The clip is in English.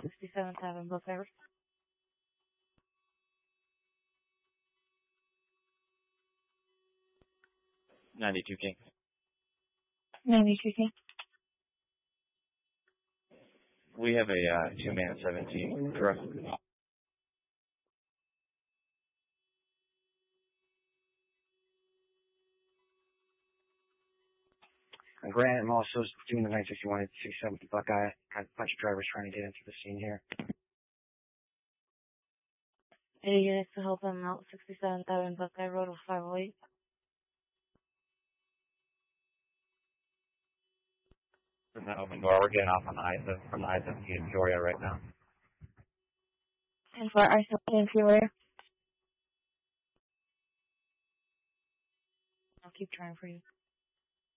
67th Avenue, Buckeye. 92 King. 92 King. We have a 2-man 17, correct? Grant, I'm also doing the 961 at 67th Buckeye. Got a bunch of drivers trying to get into the scene here. 80 units to help them out. 67th Avenue, Buckeye Road with 508. There's an open door. We're getting off on the from the I-17 in Peoria right now. And for I-17 in Peoria. I'll keep trying for you.